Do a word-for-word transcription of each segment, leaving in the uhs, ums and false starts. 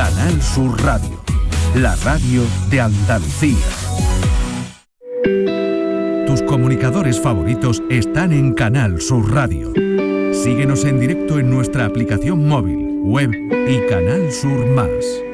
Canal Sur Radio, la radio de Andalucía. Tus comunicadores favoritos están en Canal Sur Radio. Síguenos en directo en nuestra aplicación móvil, web y Canal Sur Más.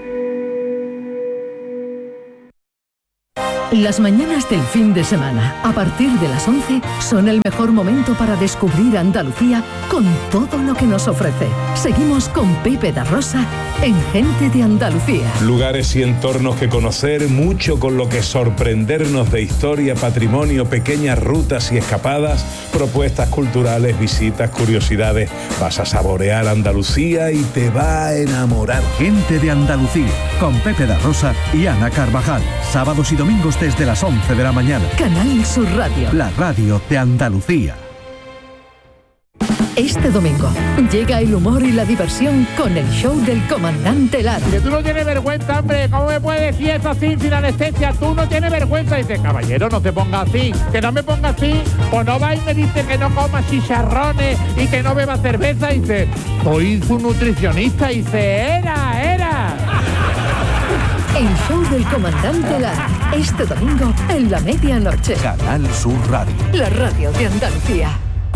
Las mañanas del fin de semana, a partir de las once, son el mejor momento para descubrir Andalucía con todo lo que nos ofrece. Seguimos con Pepe da Rosa en Gente de Andalucía. Lugares y entornos que conocer, mucho con lo que sorprendernos de historia, patrimonio, pequeñas rutas y escapadas, propuestas culturales, visitas, curiosidades. Vas a saborear Andalucía y te va a enamorar. Gente de Andalucía, con Pepe da Rosa y Ana Carvajal. Sábados y domingos desde las once de la mañana. Canal Sur Radio, la radio de Andalucía. Este domingo llega el humor y la diversión con el show del comandante Lara. Que tú no tienes vergüenza, hombre. ¿Cómo me puedes decir eso así sin anestesia? Tú no tienes vergüenza. Dice, caballero, no te ponga así. Que no me ponga así. Pues no va y me dice que no coma chicharrones y que no beba cerveza. Dice, soy su nutricionista. Dice, era, era. El show del comandante Lara. Este domingo en la medianoche. Canal Sur Radio, la radio de Andalucía.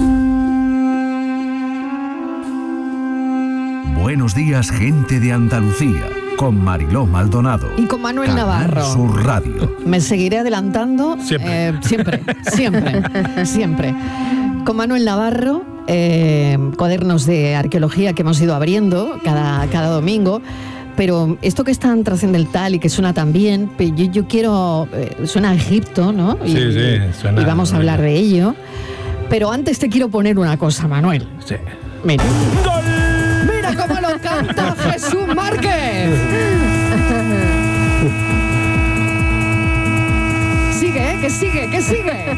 Buenos días, gente de Andalucía, con Mariló Maldonado y con Manuel Canal Navarro. Sur Radio. Me seguiré adelantando siempre, eh, siempre, siempre, siempre. Con Manuel Navarro, eh, cuadernos de arqueología que hemos ido abriendo cada, cada domingo. Pero esto que es tan trascendental y que suena tan bien, yo, yo quiero, eh, suena a Egipto, ¿no? Y, sí, sí, suena. Y vamos a hablar de ello. Pero antes te quiero poner una cosa, Manuel. Sí. Mira. ¡Gol! Mira cómo lo canta Jesús Márquez. Sigue, ¿eh? Que sigue, que sigue.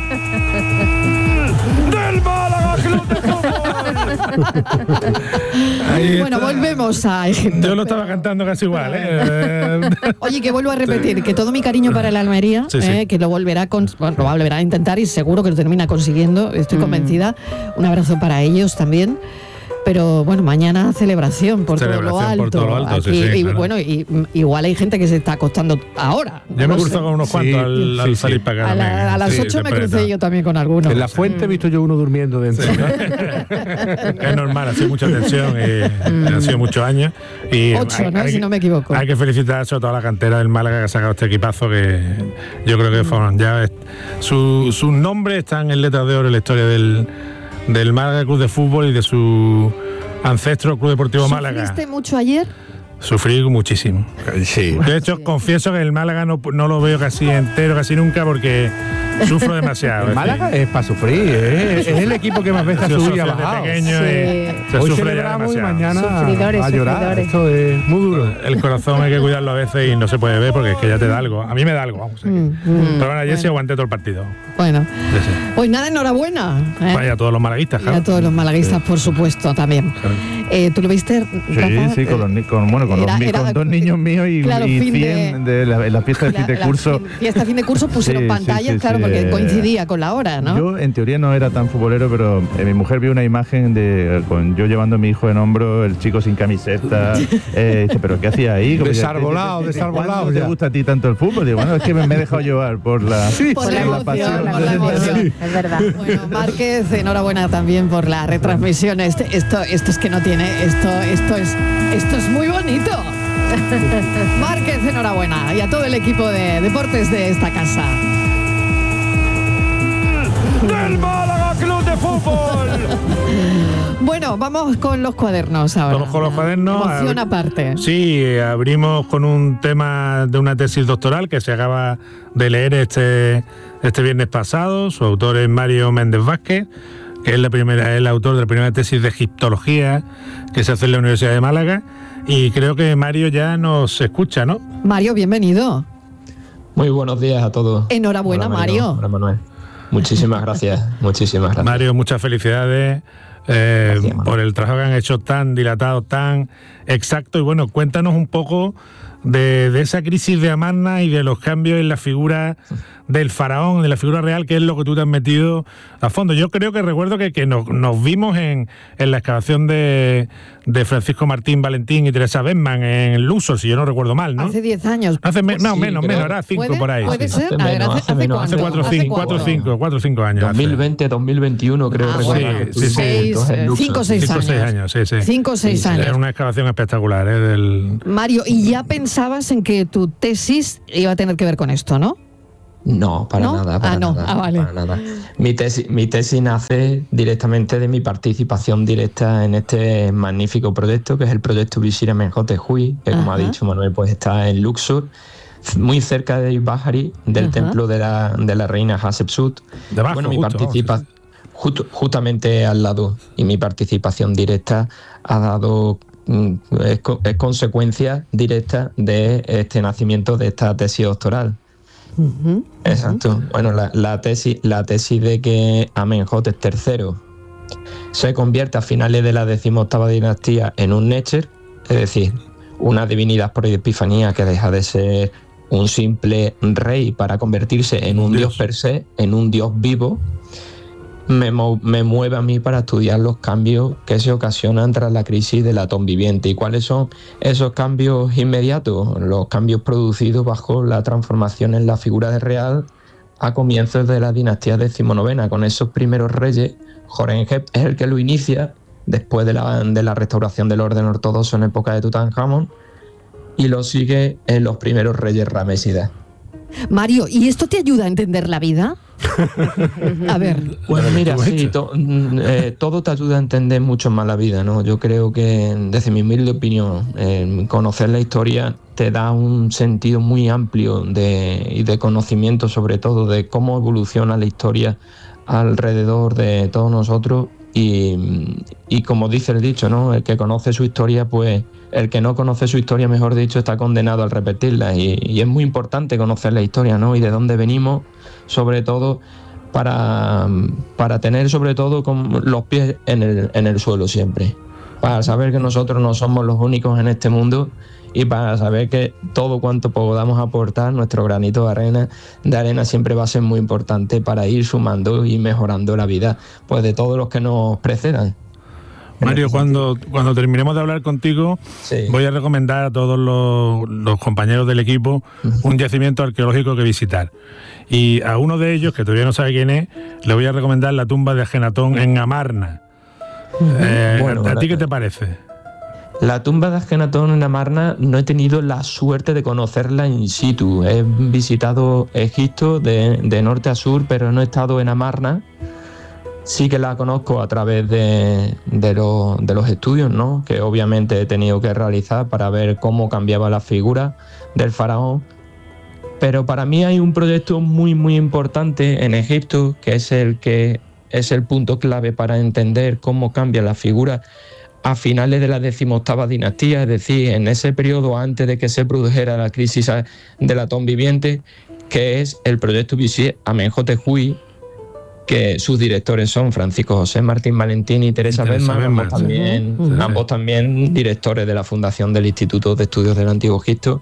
¡Del Málaga Club de Fútbol! Bueno, volvemos a Egipto. Yo lo estaba cantando casi igual, ¿eh? Oye, que vuelvo a repetir, que todo mi cariño para el Almería, sí, sí. Eh, que lo volverá, con, bueno, lo volverá a intentar y seguro que lo termina consiguiendo, estoy mm. convencida. Un abrazo para ellos también. Pero bueno, mañana celebración por celebración todo lo alto. Por todo lo alto aquí, sí, sí, y claro. bueno, y, igual hay gente que se está acostando ahora. Yo no me he cruzado sé. con unos cuantos sí, al, al sí, salir sí. para acá. A, la, a las sí, ocho me siempre crucé está. yo también con algunos. En la fuente he visto yo uno durmiendo dentro. Sí. Es normal, ha sido mucha tensión, eh, han sido muchos años. Y Ocho, hay, ¿no? hay, Si no me equivoco. Hay que felicitar sobre todo a la cantera del Málaga que ha sacado este equipazo que yo creo que fueron ya su, sus nombres están en letras de oro en la historia del, del Málaga Club de Fútbol y de su ancestro Club Deportivo Málaga. ¿Sufriste mucho ayer? Sufrí muchísimo. Sí. De hecho, sí. confieso que el Málaga no, no lo veo casi entero, casi nunca, porque sufro demasiado. El Málaga es para sufrir, ¿eh? Es el equipo que más veces ha subido y ha bajado. Pequeño, Sí. eh, se Hoy sufre ya celebramos y demasiado. mañana Sufridores, a llorar. sufridores. Esto es muy duro. El corazón hay que cuidarlo a veces y no se puede ver porque es que ya te da algo. A mí me da algo, vamos. Mm, mm, Pero bueno, ayer bueno. sí aguanté todo el partido. Bueno, Sí, sí. pues nada, enhorabuena. ¿eh? Vaya, a todos los malaguistas, Y claro. a todos los malaguistas, por supuesto, también. Claro. Eh, ¿Tú lo viste, Rafa? Sí, sí, con, los, ni- con, bueno, con, Era- los, ni- era- con dos niños míos y, claro, y fin de- cien de, la, en la fiesta de La- fin de la curso. fin- fiesta fin de curso pusieron Sí, sí, pantallas, sí, claro, sí, porque eh, coincidía con la hora, ¿no? Yo en teoría no era tan futbolero, pero eh, mi mujer vio una imagen de con yo llevando a mi hijo en hombro, el chico sin camiseta. Eh, dice, ¿pero qué hacía ahí? Como, Desarbolado, ¿desde- desde desarbolado ¿Cuándo te ya? gusta a ti tanto el fútbol? Digo, bueno, es que me, me he dejado llevar por la, Por la emoción, pasión. por la emoción. Es verdad. Bueno, Márquez, enhorabuena también por la retransmisión. Este, esto, esto es que no tiene, esto, esto es, esto es muy bonito. Márquez, enhorabuena y a todo el equipo de deportes de esta casa. ¡Del Málaga Club de Fútbol! Bueno, vamos con los cuadernos ahora. Vamos con los cuadernos. Emoción Abri- aparte. Sí, eh, abrimos con un tema de una tesis doctoral que se acaba de leer este, este viernes pasado. Su autor es Mario Méndez Vázquez, que es la primera, es el autor de la primera tesis de egiptología que se hace en la Universidad de Málaga. Y creo que Mario ya nos escucha, ¿no? Mario, bienvenido. Muy buenos días a todos. Enhorabuena, Hola, Mario. Hola, Manuel. Muchísimas gracias, muchísimas gracias. Mario, muchas felicidades eh, Gracias, Manuel. por el trabajo que han hecho tan dilatado, tan exacto. Y bueno, cuéntanos un poco de, de esa crisis de Amarna y de los cambios en la figura del faraón, de la figura real, que es lo que tú te has metido a fondo. Yo creo que recuerdo que, que nos, nos vimos en, en la excavación de, de Francisco Martín Valentín y Teresa Bessman en Luxor, si yo no recuerdo mal, ¿no? Hace diez años. Hace me, no, Sí, menos, creo. menos, era cinco ¿Puede? por ahí. ¿Puede sí. ser? Hace A ver, menos, ¿hace, hace hace menos. Hace cuánto? cuatro o ¿Hace cinco, cuatro o cuánto? cinco, cuatro o cinco años. dos mil hace. veinte, dos mil veintiuno creo Ah, recordar. bueno. Sí, sí, sí. Seis, en Luxor. cinco o seis Cinco o seis años. años, sí, sí. Cinco o seis Sí, sí, años. Era una excavación espectacular, ¿eh? Del... Mario, ¿y ya pensabas en que tu tesis iba a tener que ver con esto, no? No, para ¿No? nada, para Ah, no. nada. Ah, vale. Para nada. Mi tesis, mi tesis nace directamente de mi participación directa en este magnífico proyecto, que es el proyecto Visir Amenhotep Hui, que como Ajá. ha dicho Manuel, pues está en Luxor, muy cerca de Ibahari, del Ajá. templo de la, de la reina Hatshepsut. Debajo, Bueno, mi justo, participa sí, justo- justamente al lado, y mi participación directa ha dado mm, es, co- es consecuencia directa de este nacimiento de esta tesis doctoral. Ujú. Exacto. Bueno, la, la tesis, la tesis de que Amenhotep tercero se convierte a finales de la decimoctava dinastía en un Necher, es decir, una divinidad por epifanía que deja de ser un simple rey para convertirse en un Dios. dios per se, en un dios vivo, me, mo- me mueve a mí para estudiar los cambios que se ocasionan tras la crisis del atón viviente. ¿Y cuáles son esos cambios inmediatos? Los cambios producidos bajo la transformación en la figura de real a comienzos de la dinastía decimonovena, con esos primeros reyes. Horemheb es el que lo inicia después de la, de la restauración del orden ortodoxo en época de Tutankamón, y lo sigue en los primeros reyes ramesidas. Mario, ¿y esto te ayuda a entender la vida? A ver, Pues mira, tú has sí, hecho. to- mm, eh, todo te ayuda a entender mucho más la vida, ¿no? Yo creo que, desde mi humilde opinión, eh, conocer la historia te da un sentido muy amplio de, y de conocimiento, sobre todo, de cómo evoluciona la historia alrededor de todos nosotros. Y, y como dice el dicho, ¿no? El que conoce su historia, pues el que no conoce su historia, mejor dicho, está condenado a repetirla. Y, y es muy importante conocer la historia, ¿no? Y de dónde venimos, sobre todo para, para tener sobre todo con los pies en el, en el suelo siempre. Para saber que nosotros no somos los únicos en este mundo, y para saber que todo cuanto podamos aportar, nuestro granito de arena, de arena siempre va a ser muy importante para ir sumando y mejorando la vida, pues, de todos los que nos precedan. Mario, cuando, cuando terminemos de hablar contigo, Sí. voy a recomendar a todos los, los compañeros del equipo un yacimiento arqueológico que visitar. Y a uno de ellos, que todavía no sabe quién es, le voy a recomendar la tumba de Ajenatón en Amarna. Eh, Bueno, ¿A, a ti qué la- te parece? La tumba de Ajenatón en Amarna no he tenido la suerte de conocerla in situ. He visitado Egipto de, de norte a sur, pero no he estado en Amarna. Sí que la conozco a través de, de, lo- de los estudios, ¿no? Que obviamente he tenido que realizar para ver cómo cambiaba la figura del faraón. Pero para mí hay un proyecto muy, muy importante en Egipto, que es el que es el punto clave para entender cómo cambia la figura a finales de la decimoctava dinastía, es decir, en ese periodo antes de que se produjera la crisis del atón viviente, que es el proyecto Visir Amenhotep Hui, que sus directores son Francisco José Martín Valentín y Teresa Teresa Bessman, ambos Bessman, sí. también, Ujú. ambos también directores de la fundación del Instituto de Estudios del Antiguo Egipto.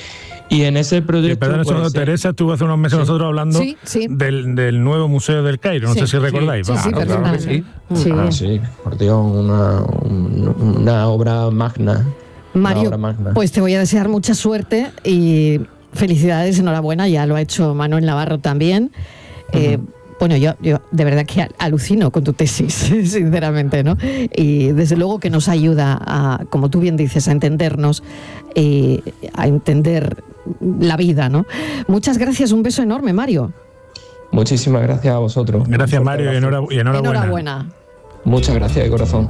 Y en ese Eh, proyecto... perdón, un segundo, pues, Teresa estuvo hace unos meses Sí. nosotros hablando Sí, sí. Del, del nuevo Museo del Cairo, no Sí, sé si sí, recordáis. sí, sí, Claro, claro que sí. perfectamente. Sí. Ah, sí, por Dios, una, un- una obra magna. Una Mario, obra magna. pues te voy a desear mucha suerte y felicidades, enhorabuena, ya lo ha hecho Manuel Navarro también. Eh, bueno, yo, yo de verdad que alucino con tu tesis, sinceramente, ¿no? Y desde luego que nos ayuda a, como tú bien dices, a entendernos, eh, a entender la vida, ¿no? Muchas gracias, un beso enorme, Mario. Muchísimas gracias a vosotros. Gracias, Un fuerte Mario, y abrazo. enhora- y enhorabuena. Enhorabuena. Muchas gracias de corazón.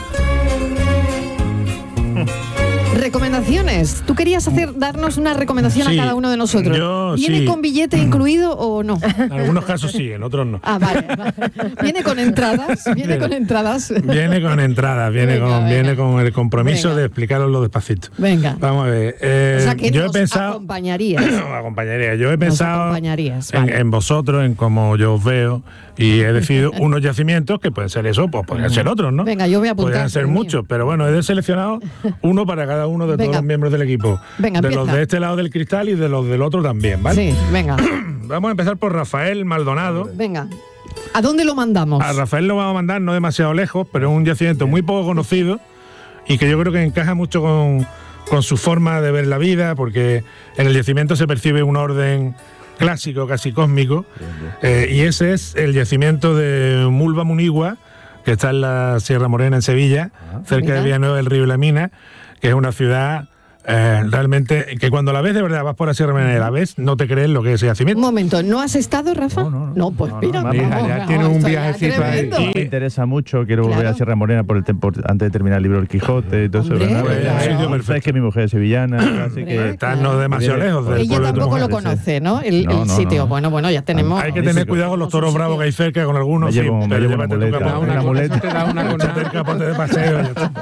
Recomendaciones. ¿Tú querías hacer darnos una recomendación Sí, a cada uno de nosotros? yo ¿Viene sí. con billete incluido o no? En algunos casos sí, en otros no. Ah, vale. ¿Viene con entradas? ¿Viene con entradas? Viene con entradas, viene, Venga, con, venga. viene con el compromiso Venga. de explicaroslo despacito. Venga. Vamos a ver. eh, O sea que yo he nos pensado. acompañarías. acompañaría. Yo he Nos pensado acompañarías, en, vale. en vosotros, en cómo yo os veo, y he decidido unos yacimientos que pueden ser eso, pues podrían ser otros, ¿no? Venga, yo voy a apuntar. Podrían ser Dios mío. muchos, pero bueno, he seleccionado uno para cada cada uno de Venga. todos los miembros del equipo. Venga, de empieza. los de este lado del cristal y de los del otro también, ¿vale? Sí, venga. Vamos a empezar por Rafael Maldonado. Venga. ¿A dónde lo mandamos? A Rafael lo vamos a mandar no demasiado lejos, pero es un yacimiento muy poco conocido y que yo creo que encaja mucho con, con su forma de ver la vida, porque en el yacimiento se percibe un orden clásico, casi cósmico, eh, y ese es el yacimiento de Mulva Munigua, que está en la Sierra Morena, en Sevilla, ah, cerca mira. de Villanueva del Río y la Mina, que es una ciudad eh, realmente que cuando la ves de verdad, vas por la Sierra Morena y la ves, no te crees lo que es ese yacimiento. Un momento, ¿no has estado, Rafa? No, no, no. No, pues no, mira, no, vamos, no, ya vamos, tiene un esto ya viajecito ahí. tremendo. Me interesa mucho, quiero volver Claro. a Sierra Morena por el por, antes de terminar el libro El Quijote y todo eso. Hombre, ¿verdad? claro. Pues, Sitio sabes perfecto. que mi mujer es sevillana, así Hombre, que Está no demasiado Viene- lejos del Ella pueblo de tu tampoco mujer. lo conoce, ¿no? El, No, el no, sitio. no. Bueno, bueno, ya tenemos. Hay que tener sí, cuidado con los toros bravos que hay cerca, con algunos, Me sí, llevo- me pero llevo una llévate tu muleta. capote. Una muleta. Te da una con Échate el capote de paseo. ya está.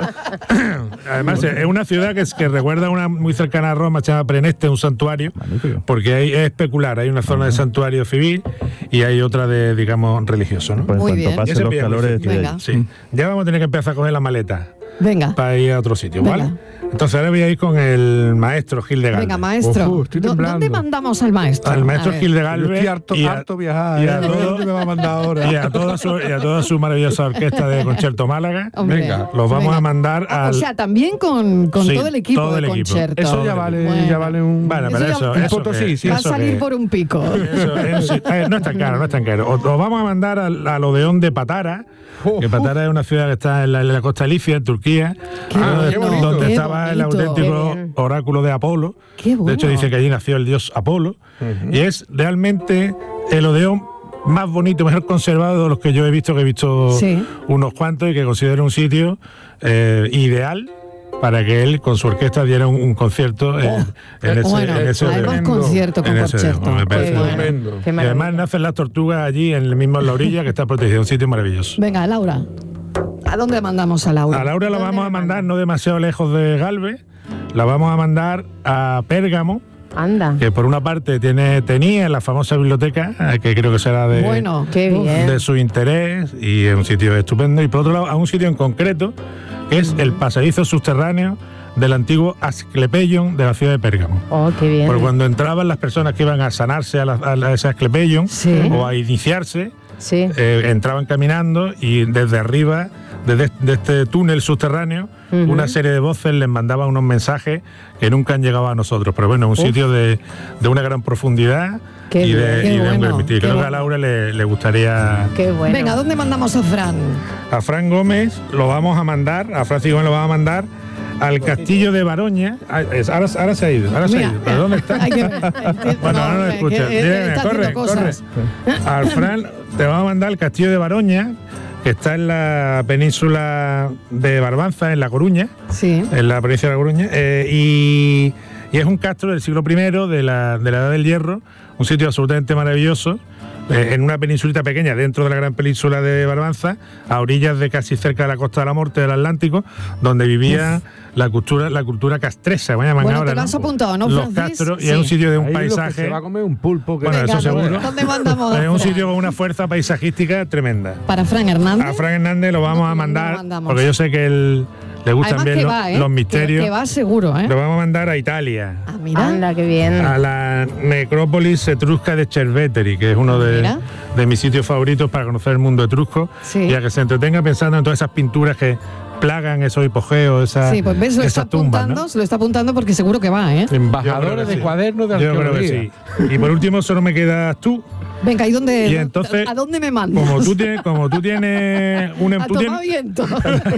Además, es una ciudad que, es- que recuerda a una muy cercana a Roma, se llama Preneste, un santuario, Magnífico. porque ahí es especular. Hay una zona de santuario civil y hay otra de, digamos, religioso, ¿no? Pues en Muy cuanto bien. Y pasen ese los pilla muy calores cerquita. estoy Venga. ahí. Sí. Ya vamos a tener que empezar a coger la maleta Venga. para ir a otro sitio, Venga. ¿vale? Entonces ahora voy a ir con el maestro Gil de Galvez. Venga, maestro. Uf, estoy ¿Dó- temblando. ¿Dónde mandamos al maestro? Al maestro A ver. Gil de Yo Galvez estoy harto, y a, harto viajar. y a ¿eh? todo- ¿Dónde me va a mandar ahora? y a toda su, y a toda su maravillosa orquesta de Concierto Málaga. Hombre, Venga, Los vamos venga. a mandar Ah, al... O sea, también con, con Sí, todo el equipo todo el de equipo. concierto. Eso ya vale, Bueno. ya vale un. Bueno, Eso pero ya- eso, Un eso Potosí, que- sí. Va a eso salir que- por un pico. eso, eso, eh, no es tan caro, no es tan caro. Os, os vamos a mandar al, al Odeón de Patara, que Patara es una ciudad que está en la, en la costa de Licia, en Turquía, Qué donde, bueno, qué bonito. donde qué estaba el bonito. auténtico Qué bien. oráculo de Apolo. Qué bueno. De hecho, dice que allí nació el dios Apolo. Y es realmente el Odeón más bonito, mejor conservado de los que yo he visto, que he visto Sí. unos cuantos, y que considero un sitio eh, ideal para que él con su orquesta diera un, un concierto en, en ese, Bueno, en ese además Odeón. concierto con En ese concierto. Odeón, me parece. Qué bueno. Tremendo. Qué Y además maravilla. nacen las tortugas allí, en el mismo en la orilla, que está protegido, un sitio maravilloso. Venga, Laura. ¿A dónde mandamos a Laura? A Laura la ¿Dónde vamos la a mandar manda? no demasiado lejos de Galvez, la vamos a mandar a Pérgamo, Anda. que por una parte tiene tenía la famosa biblioteca, eh, que creo que será de, Bueno, Qué bien. de su interés, y es un sitio estupendo, y por otro lado a un sitio en concreto, que es el pasadizo subterráneo del antiguo Asclepeion de la ciudad de Pérgamo. Oh, qué bien. Porque cuando entraban las personas que iban a sanarse a, la, a la- ese Asclepeion Sí. o a iniciarse, Sí. eh, entraban caminando y desde arriba, desde de este túnel subterráneo, Ujú. una serie de voces les mandaban unos mensajes que nunca han llegado a nosotros. Pero bueno, un Uf. sitio de, de una gran profundidad Qué y de, bien. Qué y de un bueno, gran misterio. qué Creo que a bueno. Laura le, le gustaría. Qué bueno. Venga, ¿a dónde mandamos a Fran? A Fran Gómez lo vamos a mandar, a Francis Gómez lo vamos a mandar al castillo de Baroña. Ah, es- Ahora, ahora se ha ido, ahora se ha Mira, ido. ¿Pero dónde está? hay que- entiendo, Bueno, ahora no lo que- escucha. que- Viene, está corre, haciendo corre. cosas. Al Fran te vamos a mandar al castillo de Baroña, que está en la península de Barbanza, en La Coruña, Sí. en la provincia de La Coruña, eh, y, y es un castro del siglo primero, de la, de la Edad del Hierro, un sitio absolutamente maravilloso, eh, en una peninsulita pequeña dentro de la gran península de Barbanza, a orillas de casi cerca de la costa de la Morte del Atlántico, donde vivía la cultura, la cultura castresa, como llaman Bueno, ahora, te lo ¿no? has apuntado, ¿no, Los Francis? castros, y Sí. es un sitio de un Ahí lo que paisaje. se va a comer un pulpo. Que Bueno, Venga, eso ¿dónde- seguro. ¿Dónde mandamos a Es un Fran? sitio con una fuerza paisajística tremenda. Para Fran Hernández. A Fran Hernández lo vamos No, a no, no mandar, lo mandamos. porque yo sé que él le gustan Además bien que lo- va, ¿eh? los misterios. Que, que va seguro, ¿eh? Lo vamos a mandar a Italia, Ah, mira. Anda, qué bien. a la necrópolis etrusca de Cerveteri, que es uno de, Mira. de mis sitios favoritos para conocer el mundo etrusco, Sí. y a que se entretenga pensando en todas esas pinturas que plagan esos hipogeos, esas, Sí, pues ves, lo está esas tumbas, apuntando, ¿no? se lo está apuntando porque seguro que va, ¿eh? Yo creo Embajadores que de sí. cuadernos de Yo creo que arqueología. sí. Y por último solo me quedas tú. Venga, ¿y dónde? Y entonces, ¿A dónde me mandas? Como tú tienes, como tú tienes un A tú tomar tienes- viento.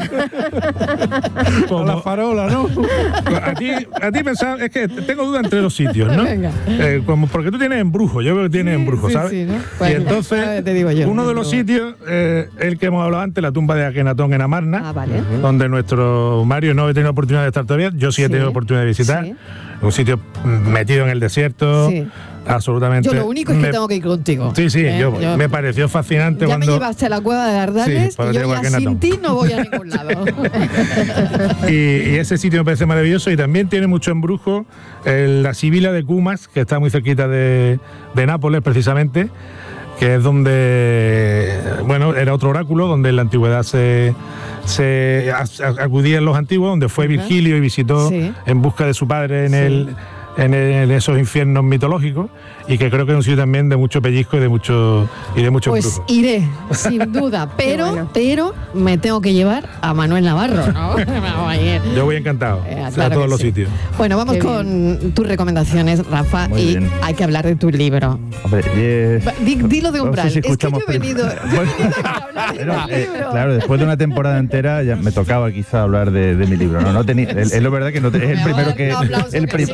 como- La farola, ¿no? A ti, a ti pensaba, es que tengo duda entre dos sitios, ¿no? Venga. Eh, como porque tú tienes embrujo, yo creo que tienes embrujo, sí, ¿sabes? sí, ¿no? Y Bueno, entonces, a ver, te digo yo. uno de los sitios, eh, el que hemos hablado antes, la tumba de Akenatón en Amarna, Ah, vale. donde nuestro Mario no ha tenido oportunidad de estar todavía, yo sí he Sí, tenido oportunidad de visitar. sí. Un sitio mm, metido en el desierto, Sí. absolutamente. Yo lo único es que me- tengo que ir contigo. Sí, sí, ¿eh? yo, me pareció fascinante Ya cuando. me llevaste a la cueva de Gardales Sí, para y yo llevar ya Kenatón. sin ti no voy a ningún lado. Y, y ese sitio me parece maravilloso, y también tiene mucho embrujo el- la Sibila de Cumas, que está muy cerquita de, de Nápoles precisamente, que es donde, bueno, era otro oráculo, donde en la antigüedad se, se acudían los antiguos, donde fue Virgilio y visitó sí. en busca de su padre en sí. el... En, en esos infiernos mitológicos, y que creo que es un sitio también de mucho pellizco y de mucho y de mucho pues brujo. Iré, sin duda, pero bueno. pero me tengo que llevar a Manuel Navarro, ¿no? Yo voy encantado eh, claro a todos los sí. sitios. Bueno, vamos Qué con bien. tus recomendaciones, Rafa, Muy y bien. hay que hablar de tu libro. Hombre, yes. Di, dilo de Umbral. No sé si es que yo he venido, yo he venido a hablar de bueno, eh, Claro, después de una temporada entera ya me tocaba quizá hablar de, de mi libro. No, no tenía, es, es lo verdad que no te, es el primero que el primero.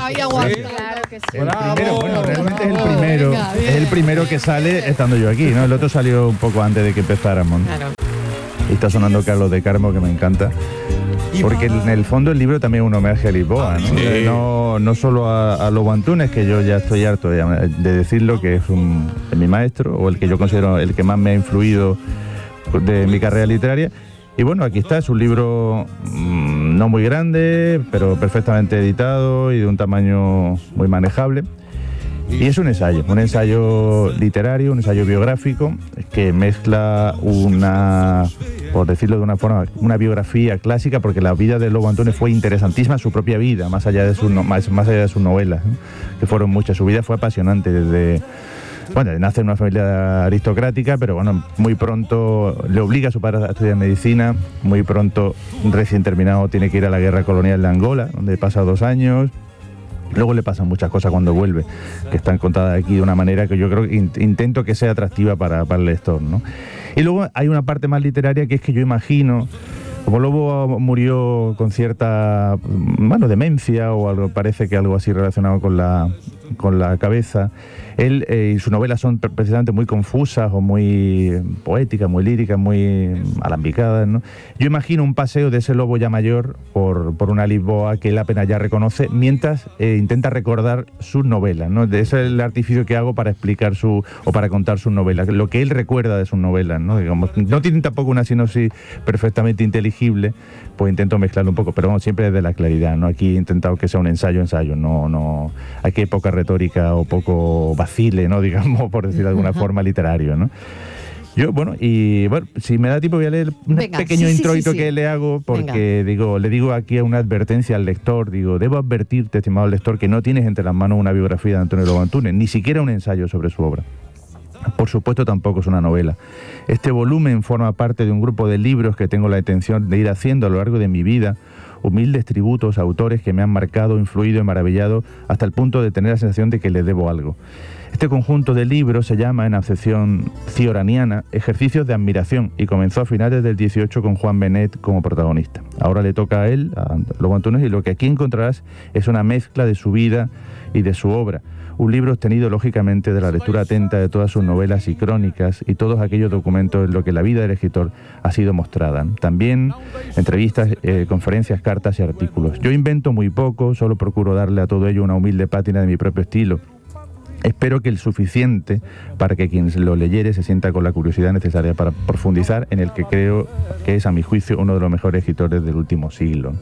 Claro que sí. El primero, bueno, realmente es el primero, venga, es el primero que sale estando yo aquí, ¿no? El otro salió un poco antes de que empezáramos. Claro. Y está sonando Carlos de Carmo, que me encanta. Porque en el fondo el libro también es un homenaje a Lisboa, ¿no? Sí. No, no solo a, a Lobo Antunes, que yo ya estoy harto de, de decirlo, que es, un, es mi maestro, o el que yo considero el que más me ha influido de mi carrera literaria. Y bueno, aquí está, es un libro mmm, no muy grande, pero perfectamente editado y de un tamaño muy manejable. Y es un ensayo, un ensayo literario, un ensayo biográfico, que mezcla una, por decirlo de una forma, una biografía clásica, porque la vida de Lobo Antunes fue interesantísima, su propia vida, más allá de sus, más, más allá de sus novelas, ¿no? Que fueron muchas. Su vida fue apasionante desde... Bueno, nace en una familia aristocrática, pero bueno, muy pronto le obliga a su padre a estudiar medicina, muy pronto, recién terminado, tiene que ir a la guerra colonial de Angola, donde pasa dos años. Luego le pasan muchas cosas cuando vuelve, que están contadas aquí de una manera que yo creo que in- intento que sea atractiva para, para el lector, ¿no? Y luego hay una parte más literaria, que es que yo imagino, como Lobo murió con cierta, bueno, demencia o algo, parece que algo así relacionado con la, con la cabeza, él eh, y sus novelas son precisamente muy confusas o muy poéticas, muy líricas, muy alambicadas, ¿no? Yo imagino un paseo de ese Lobo ya mayor por, por una Lisboa que él apenas ya reconoce, mientras eh, intenta recordar sus novelas, ¿no? Ese es el artificio que hago para explicar su, o para contar sus novelas, lo que él recuerda de sus novelas, ¿no? Digamos, no tienen tampoco una sinopsis perfectamente inteligible, pues intento mezclarlo un poco, pero vamos, siempre desde la claridad, ¿no? Aquí he intentado que sea un ensayo, ensayo, no, no, aquí hay poca retórica o poco vacile, ¿no? Digamos, por decir de alguna forma, literario, ¿no? Yo, bueno, y bueno, si me da tiempo voy a leer un Venga, pequeño sí, introito sí, sí, que sí. le hago, porque digo, le digo aquí una advertencia al lector, digo, debo advertirte, estimado lector, que no tienes entre las manos una biografía de Antonio Lobo Antunes, ni siquiera un ensayo sobre su obra. Por supuesto, tampoco es una novela. Este volumen forma parte de un grupo de libros que tengo la intención de ir haciendo a lo largo de mi vida, humildes tributos a autores que me han marcado, influido y maravillado hasta el punto de tener la sensación de que les debo algo. Este conjunto de libros se llama, en acepción cioraniana, Ejercicios de Admiración, y comenzó a finales del dieciocho con Juan Benet como protagonista. Ahora le toca a él, a Lobo Antunes, y lo que aquí encontrarás es una mezcla de su vida y de su obra. Un libro obtenido, lógicamente, de la lectura atenta de todas sus novelas y crónicas y todos aquellos documentos en los que la vida del escritor ha sido mostrada. También entrevistas, eh, conferencias, cartas y artículos. Yo invento muy poco, solo procuro darle a todo ello una humilde pátina de mi propio estilo. Espero que el suficiente para que quien lo leyere se sienta con la curiosidad necesaria para profundizar en el que creo que es, a mi juicio, uno de los mejores escritores del último siglo.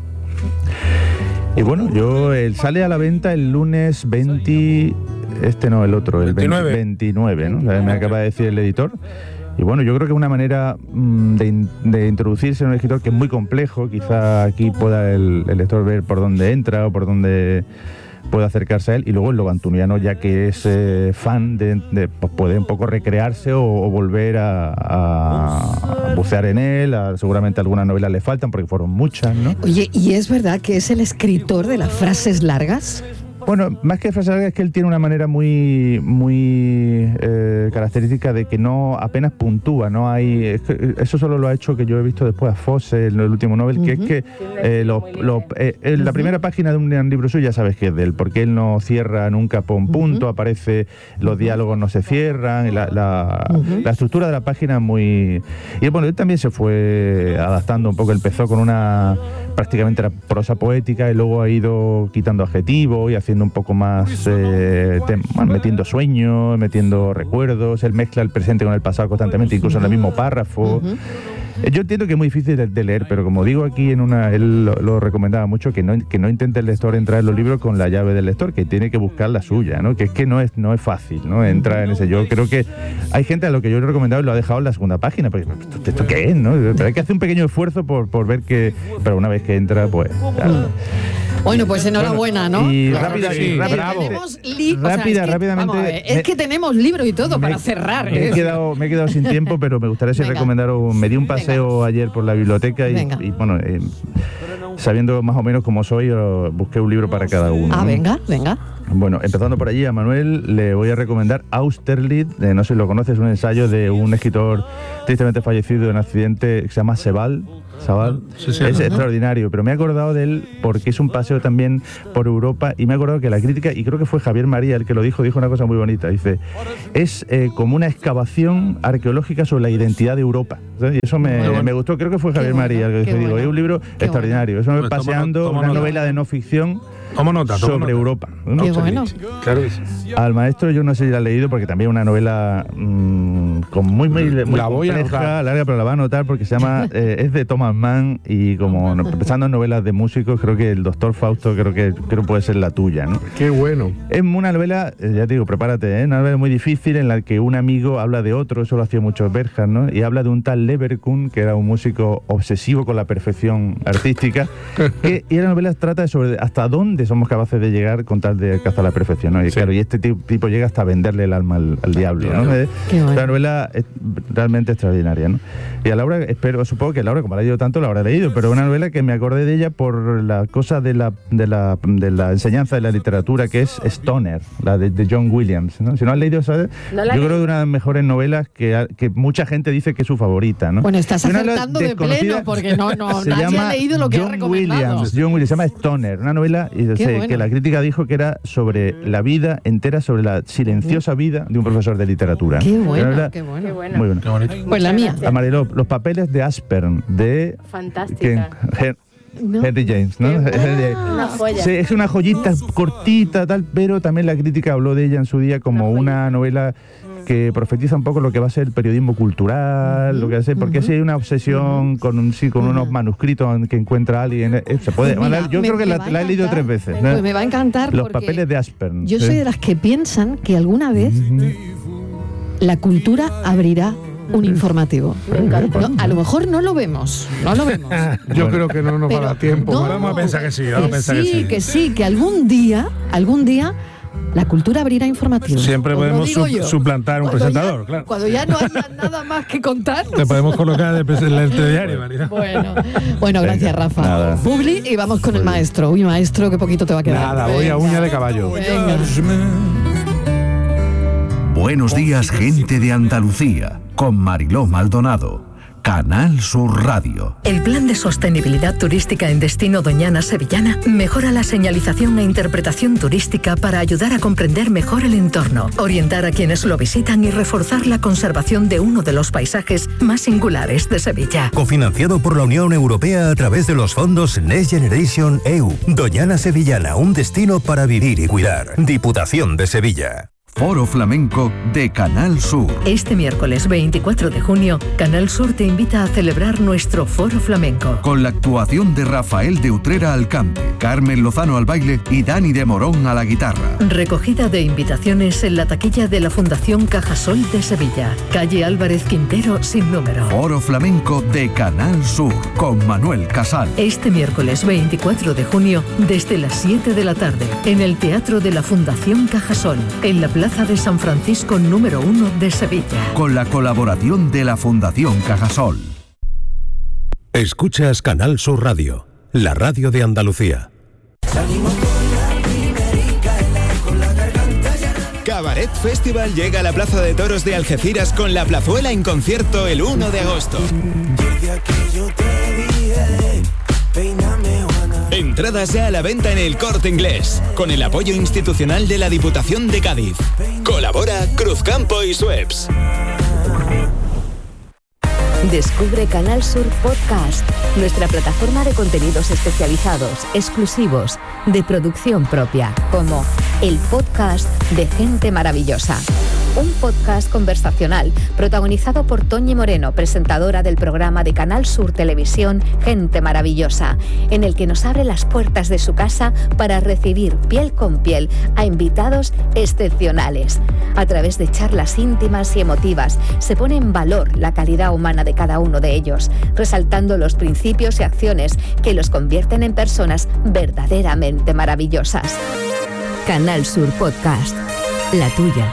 Y bueno, yo él sale a la venta el lunes veinte, este no, el otro, el veintinueve, veintinueve, ¿no? Me acaba de decir el editor. Y bueno, yo creo que es una manera mmm, de, in, de introducirse en un escritor que es muy complejo. Quizá aquí pueda el, el lector ver por dónde entra o por dónde puede acercarse a él, y luego el Lobo Antuniano, ya que es eh, fan, de, de, pues puede un poco recrearse o, o volver a, a, a bucear en él. A, seguramente algunas novelas le faltan porque fueron muchas, ¿no? Oye, ¿y es verdad que es el escritor de las frases largas? Bueno, más que frases largas, es que él tiene una manera muy muy eh, característica de que no apenas puntúa, no hay, es que eso solo lo ha hecho, que yo he visto después a Fosse en el último Nobel, uh-huh. que es que eh, lo, lo, eh, en la uh-huh. primera página de un, un libro suyo ya sabes que es de él, porque él no cierra nunca por un punto, uh-huh. aparece, los diálogos no se cierran, la, la, uh-huh. la estructura de la página es muy... Y bueno, él también se fue adaptando un poco, empezó con una prácticamente era prosa poética y luego ha ido quitando adjetivos y haciendo un poco más, eh, te, bueno, metiendo sueños, metiendo recuerdos. Él mezcla el presente con el pasado constantemente, incluso en el mismo párrafo. Uh-huh. Yo entiendo que es muy difícil de, de leer, pero como digo aquí en una, él lo, lo recomendaba mucho, que no, que no intente el lector entrar en los libros con la llave del lector, que tiene que buscar la suya, ¿no? Que es que no es, no es fácil, ¿no? Entrar en ese. Yo creo que hay gente a lo que yo le he recomendado y lo ha dejado en la segunda página, porque ¿esto, esto qué es, no? Pero hay que hacer un pequeño esfuerzo por, por ver que, pero una vez que entra, pues... Claro. Bueno, pues enhorabuena, ¿no? Y Claro rápida, que sí. y rápida, Tenemos li- o sea, rápida, es que, rápidamente. vamos a ver, es que tenemos libro y todo para cerrar. Me he, ¿eh? quedado, me he quedado sin tiempo, pero me gustaría sí recomendaros. Me di un paseo Venga. ayer por la biblioteca y, y bueno, eh, sabiendo más o menos cómo soy, busqué un libro para cada uno. Ah, ¿no? venga, venga. Bueno, empezando por allí, a Manuel le voy a recomendar Austerlitz, eh, no sé si lo conoces, un ensayo de un escritor tristemente fallecido en un accidente que se llama Sebald. Sabal, sí, sí, es ¿no? extraordinario, pero me he acordado de él porque es un paseo también por Europa y me he acordado que la crítica, y creo que fue Javier María el que lo dijo, dijo una cosa muy bonita, dice, es eh, como una excavación arqueológica sobre la identidad de Europa, ¿sabes? Y eso me, bueno. me gustó, creo que fue Javier bueno, María el que dijo, bueno. digo, es un libro qué extraordinario, bueno. Eso me paseando, toma, toma una nota. novela de no ficción toma nota, toma sobre nota. Europa, ¿no? Qué bueno. Claro que sí. Al maestro yo no sé si la ha leído porque también es una novela mmm, con muy, muy, muy la voy compleja, a larga, pero la va a anotar porque se llama, eh, es de Thomas Mann y como no, pensando en novelas de músicos, creo que el Doctor Fausto creo que creo puede ser la tuya, ¿no? Qué bueno. Es una novela, ya te digo, prepárate, ¿eh? Una novela muy difícil en la que un amigo habla de otro, eso lo hacía mucho Bergman, ¿no? Y habla de un tal Leverkuhn, que era un músico obsesivo con la perfección artística, que, y la novela trata sobre hasta dónde somos capaces de llegar con tal de alcanzar la perfección, ¿no? Y sí. claro, y este tipo llega hasta venderle el alma al, al diablo, ¿no? Qué bueno. La novela es realmente extraordinaria, ¿no? Y a Laura, espero, supongo que Laura, como la ha leído tanto, la habrá leído, pero una novela que me acordé de ella por la cosa de la, de la, de la enseñanza de la literatura, que es Stoner, la de, de John Williams, ¿no? Si no has leído, ¿sabes? No yo creo que una de las mejores novelas que, que mucha gente dice que es su favorita, ¿no? Bueno, estás acertando de pleno, porque no, no nadie ha leído lo que John ha recomendado. Williams, John Williams, se llama Stoner, una novela y sé, bueno. que la crítica dijo que era sobre la vida entera, sobre la silenciosa vida de un profesor de literatura. Qué bueno, novela, qué bueno. Muy bueno. Pues la mía. Amarillo, Los papeles de Aspern, de... Fantástica. Que, No. Henry James, ¿no? Una joya. Sí, es una joyita cortita, tal, pero también la crítica habló de ella en su día como una, una novela que profetiza un poco lo que va a ser el periodismo cultural, uh-huh. lo que va a ser, porque uh-huh. si hay una obsesión uh-huh. con, un, sí, con uh-huh. unos manuscritos que encuentra alguien, eh, se puede. Pues mira, yo me, creo que la, la he leído tres veces. Pues ¿no? me va a encantar. Los papeles de Aspern. Yo ¿sí? soy de las que piensan que alguna vez uh-huh. la cultura abrirá un informativo. No, a lo mejor no lo vemos, no lo vemos. Yo creo que no nos va a dar tiempo. No, vamos a pensar que sí, vamos a pensar sí, que sí. Que sí, que algún día, algún día la cultura abrirá informativo. Siempre Os podemos sub, yo. suplantar un cuando presentador, ya, claro. Cuando ya no haya nada más que contar. Te podemos colocar el, el telediario, Marina. Bueno, bueno, gracias, Venga, Rafa. nada. Publi y vamos con el maestro. Uy, maestro, qué poquito te va a quedar. Nada, voy a uña de caballo. Venga. Buenos días, gente de Andalucía, con Mariló Maldonado. Canal Sur Radio. El plan de sostenibilidad turística en destino Doñana Sevillana mejora la señalización e interpretación turística para ayudar a comprender mejor el entorno, orientar a quienes lo visitan y reforzar la conservación de uno de los paisajes más singulares de Sevilla. Cofinanciado por la Unión Europea a través de los fondos Next Generation E U. Doñana Sevillana, un destino para vivir y cuidar. Diputación de Sevilla. Foro Flamenco de Canal Sur. Este miércoles veinticuatro de junio, Canal Sur te invita a celebrar nuestro Foro Flamenco. Con la actuación de Rafael de Utrera al cante, Carmen Lozano al baile y Dani de Morón a la guitarra. Recogida de invitaciones en la taquilla de la Fundación Cajasol de Sevilla. Calle Álvarez Quintero sin número. Foro Flamenco de Canal Sur con Manuel Casal. Este miércoles veinticuatro de junio, desde las siete de la tarde, en el Teatro de la Fundación Cajasol, en la Plaza de San Francisco número uno de Sevilla. Con la colaboración de la Fundación Cajasol. Escuchas Canal Sur Radio, la radio de Andalucía. Cabaret Festival llega a la Plaza de Toros de Algeciras con La Plazuela en concierto el uno de agosto. Entradas ya a la venta en El Corte Inglés, con el apoyo institucional de la Diputación de Cádiz. Colabora Cruzcampo y Sueps. Descubre Canal Sur Podcast, nuestra plataforma de contenidos especializados, exclusivos, de producción propia, como el podcast de Gente Maravillosa. un podcast conversacional protagonizado por Toñi Moreno, presentadora del programa de Canal Sur Televisión Gente Maravillosa, en el que nos abre las puertas de su casa para recibir piel con piel a invitados excepcionales. A través de charlas íntimas y emotivas se pone en valor la calidad humana de cada uno de ellos, resaltando los principios y acciones que los convierten en personas verdaderamente maravillosas. Canal Sur Podcast, la tuya.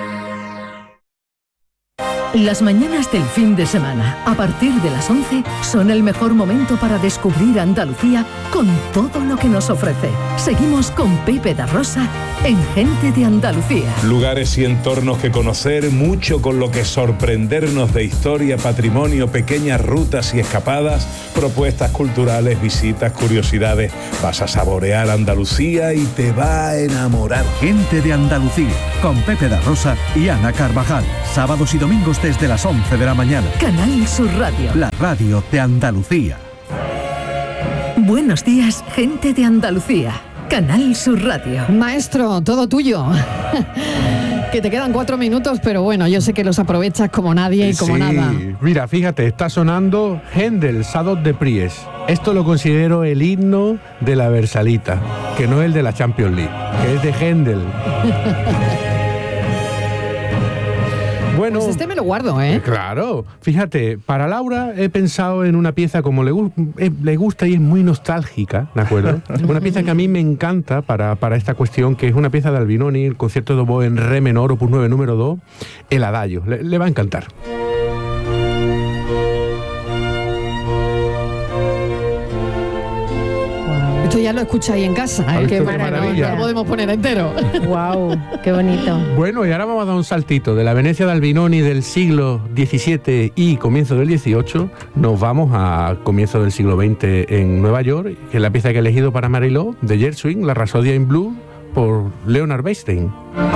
Las mañanas del fin de semana, a partir de las once, son el mejor momento para descubrir Andalucía con todo lo que nos ofrece. Seguimos con Pepe da Rosa en Gente de Andalucía. Lugares y entornos que conocer, mucho con lo que sorprendernos de historia, patrimonio, pequeñas rutas y escapadas, propuestas culturales, visitas, curiosidades. Vas a saborear Andalucía y te va a enamorar. Gente de Andalucía, con Pepe da Rosa y Ana Carvajal. Sábados y domingos desde las once de la mañana. Canal Sur Radio. La radio de Andalucía. Buenos días, gente de Andalucía. Canal Sur Radio. Maestro, todo tuyo. Que te quedan cuatro minutos, pero bueno, yo sé que los aprovechas como nadie y como sí. nada. Mira, fíjate, está sonando Händel, Sadot de Pries. Esto lo considero el himno de la Versalita, que no es el de la Champions League, que es de Händel. Bueno, pues este me lo guardo, ¿eh? Claro. Fíjate, para Laura he pensado en una pieza como le, eh, le gusta y es muy nostálgica, ¿de acuerdo? Una pieza que a mí me encanta para, para esta cuestión, que es una pieza de Albinoni, el concierto de oboe en re menor, opus nueve, número dos, el Adagio. Le, le va a encantar. Esto ya lo escucháis en casa, ¿eh? Qué maravilla. No lo podemos poner entero. Wow, qué bonito. Bueno, y ahora vamos a dar un saltito de la Venecia de Albinoni del siglo diecisiete y comienzo del dieciocho, nos vamos a comienzo del siglo veinte en Nueva York, que es la pieza que he elegido para Mariló, de Gershwin, la Rhapsody in Blue, por Leonard Bernstein.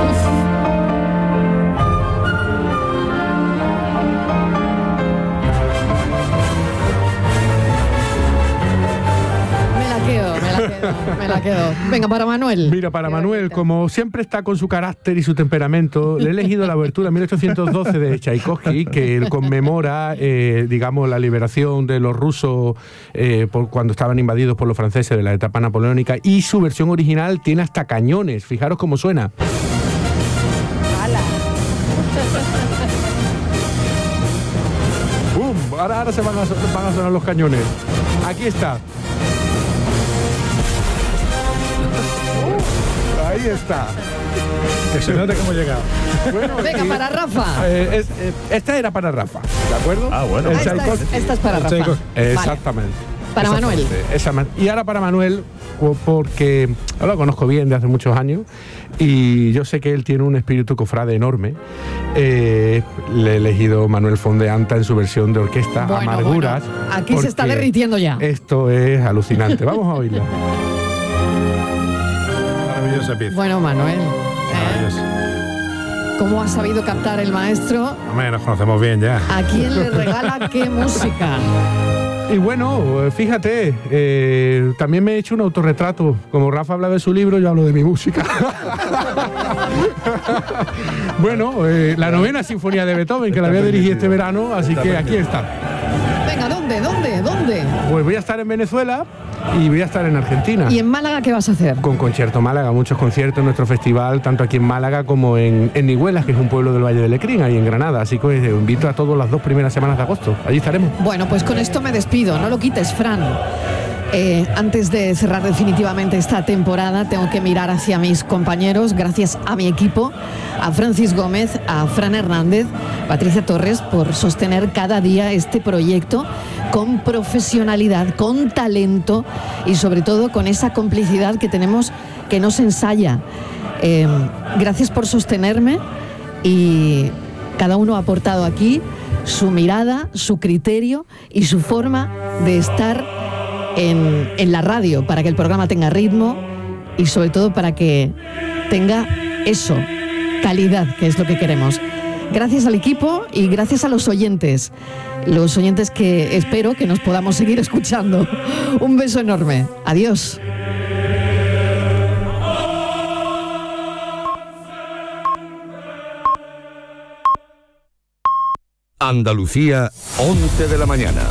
Me la quedo. Venga, para Manuel. Mira, para Manuel, como siempre está con su carácter y su temperamento, le he elegido la obertura mil ochocientos doce de Tchaikovsky, que conmemora, eh, digamos, la liberación de los rusos eh, por, cuando estaban invadidos por los franceses de la etapa napoleónica, y su versión original tiene hasta cañones. Fijaros cómo suena. ¡Bum! Ahora, ahora se van a, van a sonar los cañones. Aquí está. Ahí está. Que se note cómo he llegado. Bueno, venga, y, para Rafa. Eh, es, eh, esta era para Rafa, ¿de acuerdo? Ah, bueno. Ah, esta, es, esta es para Rafa. Exactamente. Vale. Para Manuel. Esa, y ahora para Manuel, porque yo lo conozco bien de hace muchos años y yo sé que él tiene un espíritu cofrade enorme. Eh, le he elegido Manuel Fondeanta en su versión de orquesta, bueno, Amarguras. Bueno, aquí se está derritiendo ya. Esto es alucinante. Vamos a oírla. Bueno, Manuel, ¿eh? ¿Cómo ha sabido captar el maestro? Hombre, nos conocemos bien ya. ¿A quién le regala qué música? Y bueno, fíjate, eh, también me he hecho un autorretrato. Como Rafa habla de su libro, yo hablo de mi música. Bueno, eh, la novena sinfonía de Beethoven, que la voy a dirigir este verano, así que aquí está. Venga, ¿dónde? ¿Dónde? ¿Dónde? Pues voy a estar en Venezuela y voy a estar en Argentina. ¿Y en Málaga qué vas a hacer? Con Concierto Málaga, muchos conciertos en nuestro festival, tanto aquí en Málaga como en, en Nihuelas, que es un pueblo del Valle de Lecrín, ahí en Granada. Así que os invito a todos las dos primeras semanas de agosto. Allí estaremos. Bueno, pues con esto me despido. No lo quites, Fran. Eh, antes de cerrar definitivamente esta temporada, tengo que mirar hacia mis compañeros, gracias a mi equipo, a Francis Gómez, a Fran Hernández, Patricia Torres, por sostener cada día este proyecto con profesionalidad, con talento y sobre todo con esa complicidad que tenemos que no se ensaya. Eh, gracias por sostenerme y cada uno ha aportado aquí su mirada, su criterio y su forma de estar En, en la radio, para que el programa tenga ritmo y sobre todo para que tenga eso, calidad, que es lo que queremos. Gracias al equipo y gracias a los oyentes, los oyentes que espero que nos podamos seguir escuchando. Un beso enorme. Adiós. Andalucía, once de la mañana.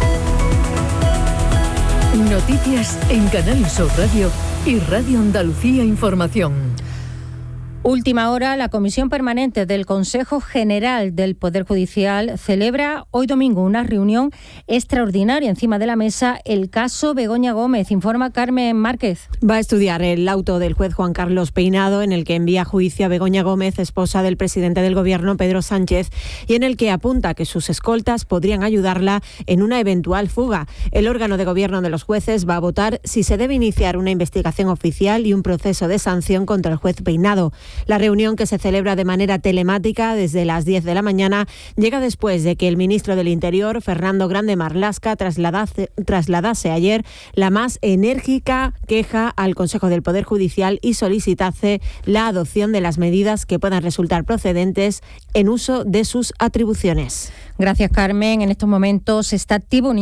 Noticias en Canal Sur Radio y Radio Andalucía Información. Última hora, la Comisión Permanente del Consejo General del Poder Judicial celebra hoy domingo una reunión extraordinaria. Encima de la mesa, el caso Begoña Gómez, informa Carmen Márquez. Va a estudiar el auto del juez Juan Carlos Peinado, en el que envía a juicio a Begoña Gómez, esposa del presidente del Gobierno, Pedro Sánchez, y en el que apunta que sus escoltas podrían ayudarla en una eventual fuga. El órgano de gobierno de los jueces va a votar si se debe iniciar una investigación oficial y un proceso de sanción contra el juez Peinado. La reunión, que se celebra de manera telemática desde las diez de la mañana, llega después de que el ministro del Interior, Fernando Grande Marlaska, trasladase, trasladase ayer la más enérgica queja al Consejo del Poder Judicial y solicitase la adopción de las medidas que puedan resultar procedentes en uso de sus atribuciones. Gracias, Carmen. En estos momentos está activo un